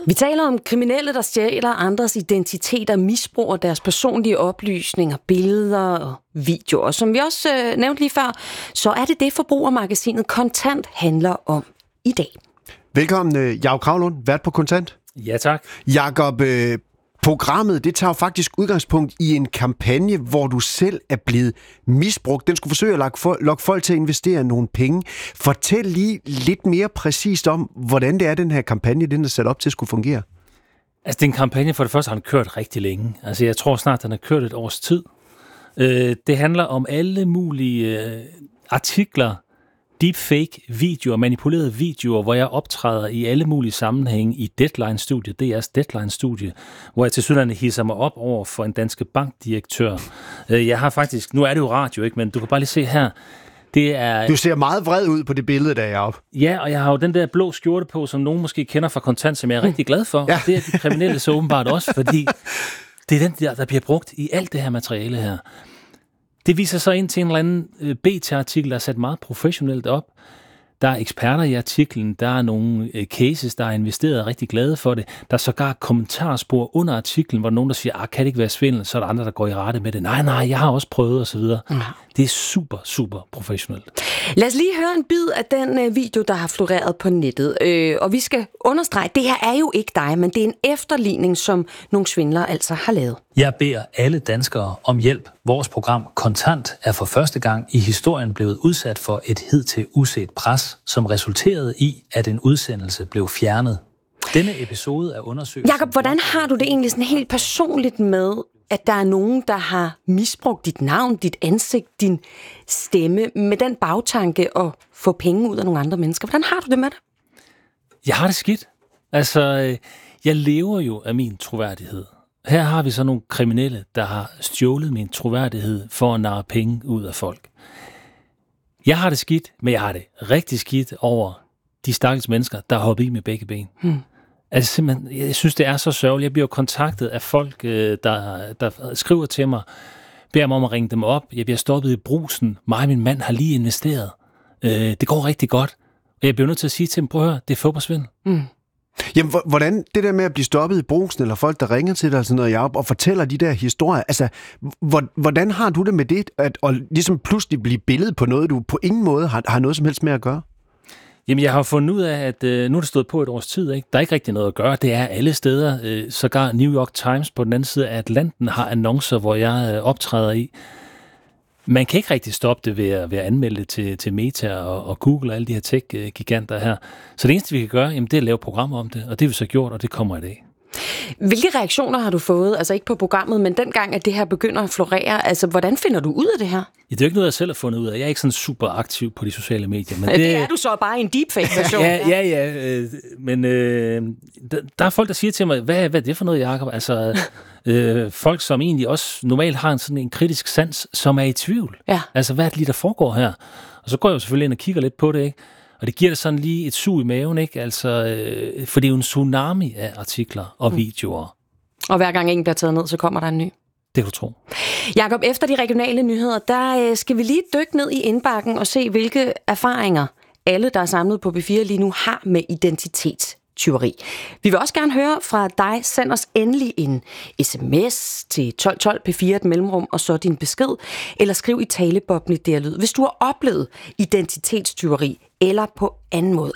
Vi taler om kriminelle, der stjæler andres identiteter, misbruger deres personlige oplysninger, billeder og videoer. Som vi også nævnte lige før, så er det Forbrugermagasinet Kontant handler om i dag. Velkommen, Jakob Kravlund, vært på Kontant. Ja, tak. Jakob, programmet det tager jo faktisk udgangspunkt i en kampagne, hvor du selv er blevet misbrugt. Den skulle forsøge at lokke folk til at investere nogle penge. Fortæl lige lidt mere præcist om, hvordan det er, den her kampagne, den er sat op til at skulle fungere. Altså, den kampagne, for det første har den kørt rigtig længe. Altså, jeg tror snart, den har kørt et års tid. Det handler om alle mulige artikler, deepfake-videoer, manipulerede videoer, hvor jeg optræder i alle mulige sammenhænge i Deadline-studiet, DR's Deadline-studie, hvor jeg tilsyneladende hisser mig op over for en Danske Bank-direktør. Jeg har faktisk, nu er det jo radio, ikke, men du kan bare lige se her, det er... Du ser meget vred ud på det billede, der er oppe. Ja, og jeg har jo den der blå skjorte på, som nogen måske kender fra Kontant, som jeg er rigtig glad for. Ja. Det er de kriminelle så åbenbart også, fordi det er den der bliver brugt i alt det her materiale her. Det viser så ind til en eller anden BT-artikel, der er sat meget professionelt op. Der er eksperter i artiklen, der er nogle cases, der er investeret og rigtig glade for det. Der er sågar kommentarspor under artiklen, hvor nogen der siger, kan det ikke være svindel? Så er der andre, der går i rette med det. Nej, jeg har også prøvet osv. Det er super, super professionelt. Lad os lige høre en bid af den video, der har floreret på nettet. Og vi skal understrege, det her er jo ikke dig, men det er en efterligning, som nogle svindlere altså har lavet. Jeg beder alle danskere om hjælp. Vores program Kontant er for første gang i historien blevet udsat for et hidtil uset pres, som resulterede i, at en udsendelse blev fjernet. Denne episode er undersøgt... Jakob, hvordan har du det egentlig sådan helt personligt med, at der er nogen, der har misbrugt dit navn, dit ansigt, din stemme, med den bagtanke at få penge ud af nogle andre mennesker? Hvordan har du det med det? Jeg har det skidt. Altså, jeg lever jo af min troværdighed. Her har vi så nogle kriminelle, der har stjålet min troværdighed for at narre penge ud af folk. Jeg har det skidt, men jeg har det rigtig skidt over de stakkels mennesker, der har hoppet i med begge ben. Altså simpelthen, jeg synes, det er så sørgeligt. Jeg bliver kontaktet af folk, der skriver til mig, beder mig om at ringe dem op. Jeg bliver stoppet i Brugsen. Mig og min mand har lige investeret. Det går rigtig godt. Og jeg bliver nødt til at sige til dem, prøv at høre, det er fodboldsvindel. Jamen, hvordan det der med at blive stoppet i Brugsen, eller folk, der ringer til dig og sådan noget, Jacob, og fortæller de der historier, altså, hvordan har du det med det, at ligesom pludselig blive billedet på noget, du på ingen måde har noget som helst med at gøre? Jamen, jeg har fundet ud af, at nu er det stået på et års tid, ikke? Der er ikke rigtig noget at gøre. Det er alle steder. Sågar New York Times på den anden side af Atlanten har annoncer, hvor jeg optræder i. Man kan ikke rigtig stoppe det ved at anmelde det til Meta og Google og alle de her tech-giganter her. Så det eneste, vi kan gøre, jamen, det er at lave programmer om det, og det har vi så gjort, og det kommer i dag. Hvilke reaktioner har du fået, altså ikke på programmet, men dengang, at det her begynder at florere, altså hvordan finder du ud af det her? Ja, det er jo ikke noget, jeg selv har fundet ud af. Jeg er ikke sådan super aktiv på de sociale medier. Men det er du så bare i en deepfake-version. ja. Men der er folk, der siger til mig, hvad er det for noget, Jacob? Altså, folk, som egentlig også normalt har sådan en kritisk sans, som er i tvivl. Ja. Altså, hvad er det lige, der foregår her? Og så går jeg jo selvfølgelig ind og kigger lidt på det, ikke? Og det giver dig sådan lige et sug i maven, ikke? Altså, for det er jo en tsunami af artikler og videoer. Og hver gang en bliver taget ned, så kommer der en ny. Det kan du tro. Jakob, efter de regionale nyheder, der skal vi lige dykke ned i indbakken og se, hvilke erfaringer alle, der er samlet på B4 lige nu, har med identitetstyveri. Vi vil også gerne høre fra dig. Send os endelig en sms til 1212 P4 et mellemrum, og så din besked, eller skriv i taleboblen i DR Lyd, hvis du har oplevet identitetstyveri, eller på anden måde